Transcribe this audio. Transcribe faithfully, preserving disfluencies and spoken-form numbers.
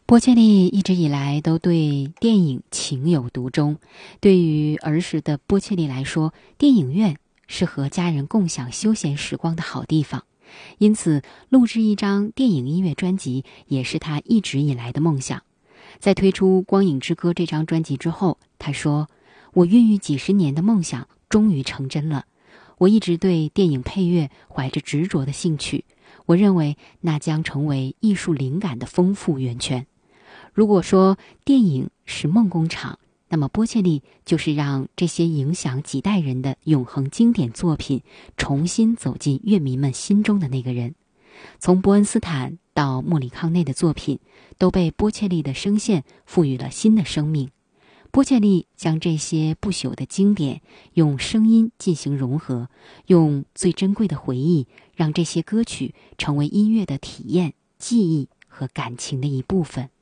波切利一直以来都对电影情有独钟。对于儿时的波切利来说，电影院是和家人共享休闲时光的好地方，因此录制一张电影音乐专辑也是他一直以来的梦想。在推出《光影之歌》这张专辑之后，他说：我孕育几十年的梦想终于成真了。我一直对电影配乐怀着执着的兴趣，我认为那将成为艺术灵感的丰富源泉。如果说电影是梦工厂，那么波切利就是让这些影响几代人的永恒经典作品重新走进乐迷们心中的那个人。从伯恩斯坦到莫里康内的作品都被波切利的声线赋予了新的生命。波切利将这些不朽的经典用声音进行融合，用最珍贵的回忆让这些歌曲成为音乐的体验、记忆和感情的一部分。